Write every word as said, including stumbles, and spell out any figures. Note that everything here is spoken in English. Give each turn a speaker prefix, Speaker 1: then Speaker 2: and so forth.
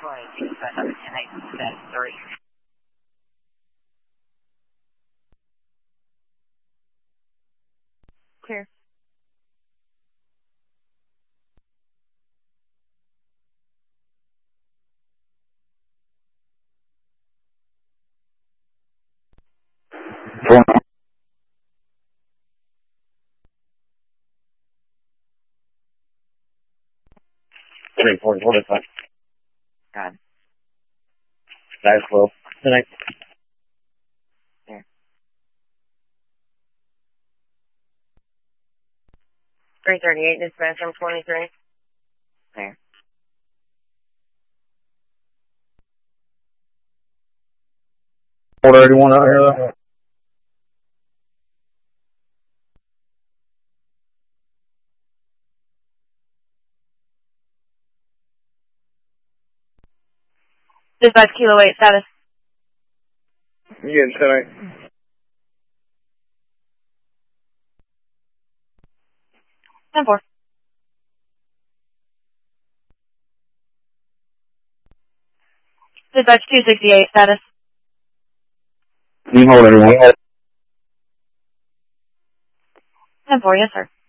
Speaker 1: Clear.
Speaker 2: Three, four, four, five.
Speaker 1: God.
Speaker 2: Nice, well. Good night.
Speaker 1: There. three thirty-eight, dispatch from twenty-three. There.
Speaker 2: Order anyone out here, though?
Speaker 1: Dispatch Kilo eight, status.
Speaker 2: You getting tonight?
Speaker 1: ten four. Dispatch two sixty-eight, status.
Speaker 2: You hold everyone.
Speaker 1: ten four, yes, sir.